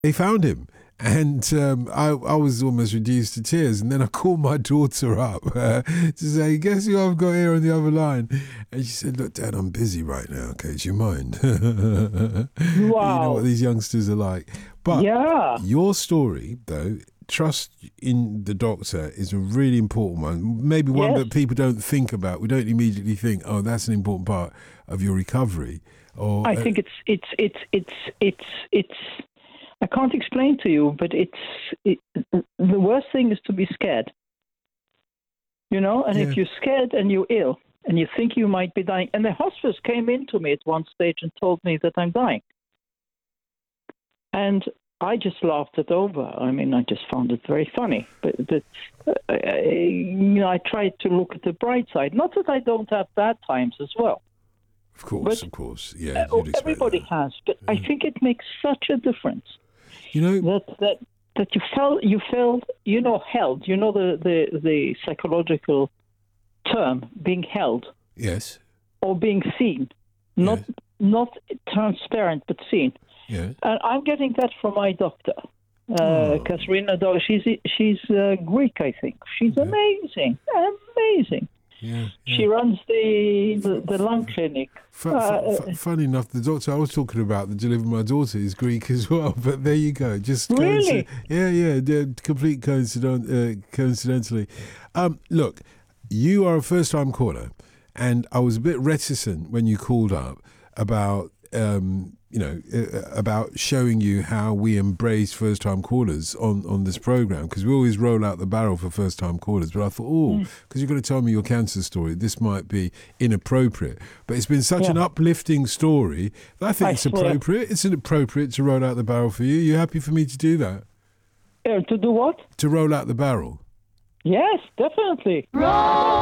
they found him. And I was almost reduced to tears. And then I called my daughter up to say, guess who I've got here on the other line? And she said, look, Dad, I'm busy right now. Okay, do you mind? Wow. You know what these youngsters are like. But Yeah. your story, though, trust in the doctor is a really important one. Maybe one that people don't think about. We don't immediately think, oh, that's an important part of your recovery. Or I think it's I can't explain to you, but the worst thing is to be scared. You know, and if you're scared and you're ill and you think you might be dying, and the hospice came into me at one stage and told me that I'm dying. And I just laughed it over. I mean, I just found it very funny. But I tried to look at the bright side. Not that I don't have bad times as well. Of course. Yeah, everybody has. But I think it makes such a difference. You know that you felt held. You know the psychological term, being held. Yes. Or being seen, not transparent but seen. Yeah. And I'm getting that from my doctor, Katerina. She's Greek, I think. She's amazing. Yeah. She runs the lung clinic. Funny enough, the doctor I was talking about that delivered my daughter is Greek as well. But there you go. Just really, complete coincidentally. Look, you are a first-time caller, and I was a bit reticent when you called up about about showing you how we embrace first-time callers on this program, because we always roll out the barrel for first-time callers. But I thought, because you're going to tell me your cancer story, this might be inappropriate. But it's been such an uplifting story that I think it's appropriate. It's appropriate to roll out the barrel for you. You happy for me to do that? To do what? To roll out the barrel. Yes, definitely.